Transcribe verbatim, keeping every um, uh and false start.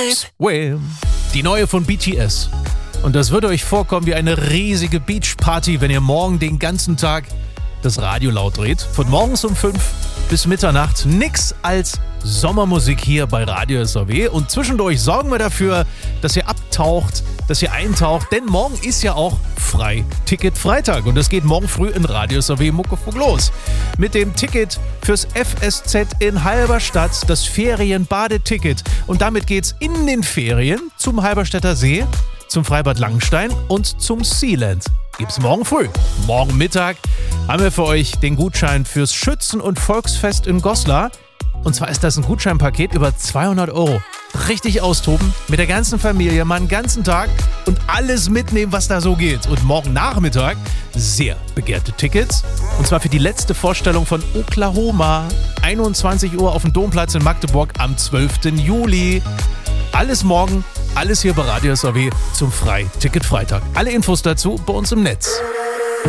Swim. Die neue von B T S. Und das würde euch vorkommen wie eine riesige Beachparty, wenn ihr morgen den ganzen Tag das Radio laut dreht. Von morgens um fünf bis Mitternacht. Nix als Sommermusik hier bei Radio S R W. Und zwischendurch sorgen wir dafür, dass ihr abtaucht, dass ihr eintaucht. Denn morgen ist ja auch Frei-Ticket-Freitag. Und das geht morgen früh in Radio S R W Muckefuck los. Mit dem Ticket fürs F S Z in Halberstadt, das Ferienbadeticket. Und damit geht's in den Ferien zum Halberstädter See, zum Freibad Langenstein und zum Sealand. Gibt's morgen früh. Morgen Mittag haben wir für euch den Gutschein fürs Schützen- und Volksfest in Goslar. Und zwar ist das ein Gutscheinpaket über zweihundert Euro. Richtig austoben, mit der ganzen Familie, mal einen ganzen Tag und alles mitnehmen, was da so geht. Und morgen Nachmittag sehr begehrte Tickets. Und zwar für die letzte Vorstellung von Oklahoma. einundzwanzig Uhr auf dem Domplatz in Magdeburg am zwölften Juli. Alles morgen, alles hier bei Radio S R W zum Frei-Ticket-Freitag. Alle Infos dazu bei uns im Netz.